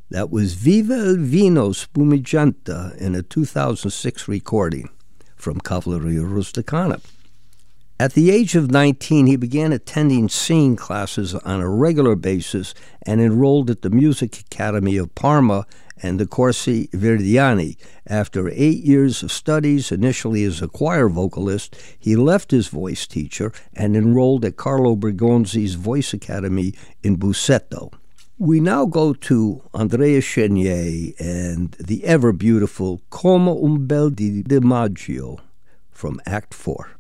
That was Viva il Vino Spumeggiante in a 2006 recording from Cavalleria Rusticana. At the age of 19, he began attending singing classes on a regular basis and enrolled at the Music Academy of Parma and the Corsi Verdiani. After 8 years of studies, initially as a choir vocalist, he left his voice teacher and enrolled at Carlo Bergonzi's Voice Academy in Busseto. We now go to Andrea Chenier and the ever-beautiful Come un bel di Maggio from Act 4.